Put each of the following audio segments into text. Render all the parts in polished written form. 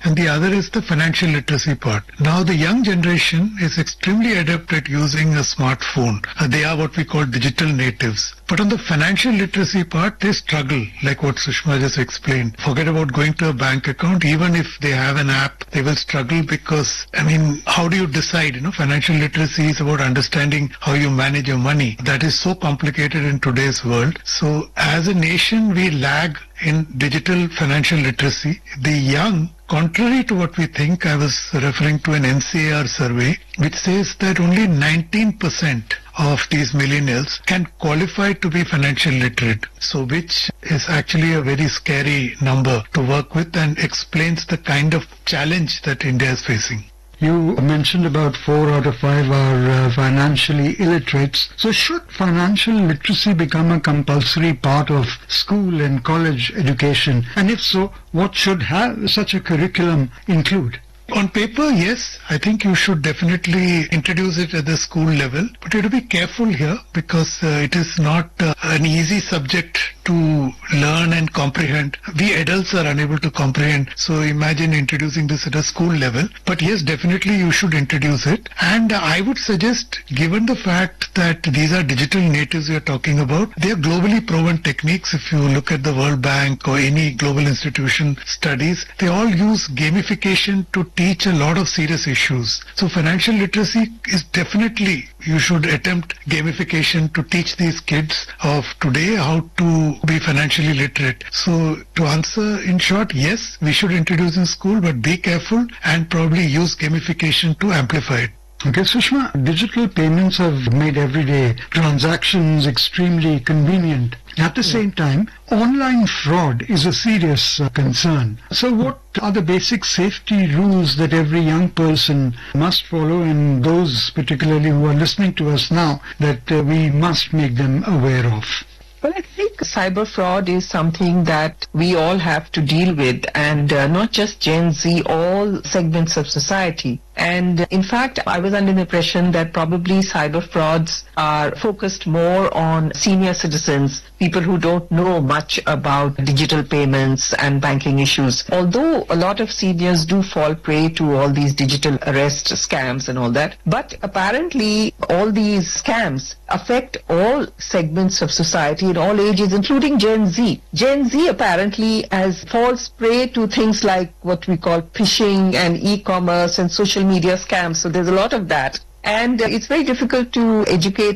and the other is the financial literacy part. Now the young generation is extremely adept at using a smartphone. They are what we call digital natives. But on the financial literacy part, they struggle, like what Sushma just explained. Forget about going to a bank account. Even if they have an app, they will struggle because, how do you decide? Financial literacy is about understanding how you manage your money. That is so complicated in today's world. So as a nation, we lag in digital financial literacy. The young, contrary to what we think, I was referring to an NCAR survey, which says that only 19% of these millennials can qualify to be financial literate. So which is actually a very scary number to work with and explains the kind of challenge that India is facing. You mentioned about 4 out of 5 are financially illiterates. So should financial literacy become a compulsory part of school and college education? And if so, what should such a curriculum include? On paper, yes, I think you should definitely introduce it at the school level. But you have to be careful here because it is not an easy subject to learn and comprehend. We adults are unable to comprehend. So imagine introducing this at a school level. But yes, definitely you should introduce it. And I would suggest, given the fact that these are digital natives we are talking about, they are globally proven techniques. If you look at the World Bank or any global institution studies, they all use gamification to teach a lot of serious issues. So financial literacy is definitely, you should attempt gamification to teach these kids of today how to be financially literate. So to answer in short, yes, we should introduce in school, but be careful and probably use gamification to amplify it. Okay, Sushma, digital payments have made everyday transactions extremely convenient. At the same time, online fraud is a serious concern. So what are the basic safety rules that every young person must follow, and those particularly who are listening to us now, that we must make them aware of? Well, I think cyber fraud is something that we all have to deal with, and not just Gen Z, all segments of society. And in fact, I was under the impression that probably cyber frauds are focused more on senior citizens, people who don't know much about digital payments and banking issues. Although a lot of seniors do fall prey to all these digital arrest scams and all that, but apparently all these scams affect all segments of society in all ages, including Gen Z. Gen Z apparently falls prey to things like what we call phishing and e-commerce and social media scams. So there's a lot of that. And it's very difficult to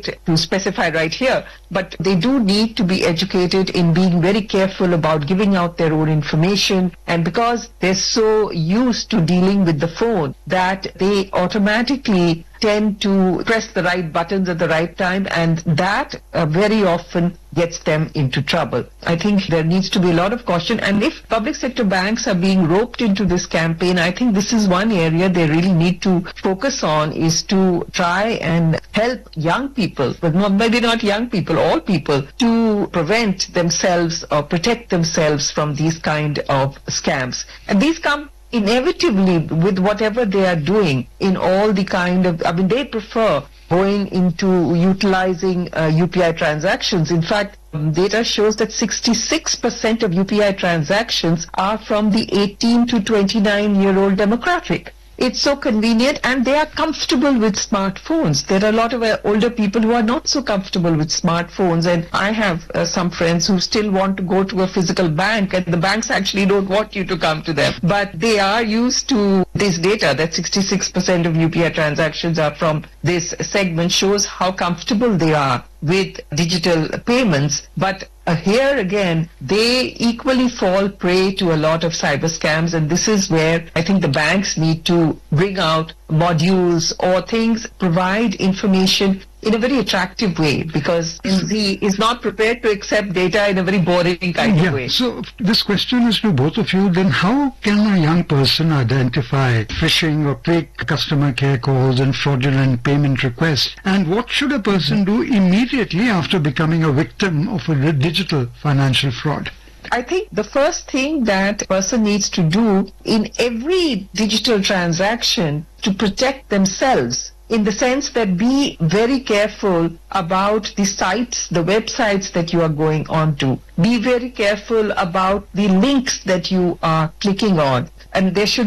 specify right here, but they do need to be educated in being very careful about giving out their own information. And because they're so used to dealing with the phone that they automatically tend to press the right buttons at the right time, and that very often gets them into trouble. I think there needs to be a lot of caution, and if public sector banks are being roped into this campaign, I think this is one area they really need to focus on, is to try and help young people, but maybe not young people, all people, to prevent themselves or protect themselves from these kind of scams. And these come inevitably with whatever they are doing in all the kind of, they prefer going into utilizing UPI transactions. In fact, data shows that 66% of UPI transactions are from the 18 to 29-year-old demographic. It's so convenient, and they are comfortable with smartphones. There are a lot of older people who are not so comfortable with smartphones, and I have some friends who still want to go to a physical bank, and the banks actually don't want you to come to them. But they are used to this data, that 66% of UPI transactions are from this segment, shows how comfortable they are with digital payments. But here again, they equally fall prey to a lot of cyber scams, and this is where I think the banks need to bring out modules or things, provide information in a very attractive way, because Gen Z is not prepared to accept data in a very boring kind of way. So this question is to both of you. Then how can a young person identify phishing or fake customer care calls and fraudulent payment requests? And what should a person do immediately after becoming a victim of a digital financial fraud? I think the first thing that a person needs to do in every digital transaction to protect themselves, in the sense that be very careful about the sites, the websites that you are going on to. Be very careful about the links that you are clicking on. And there should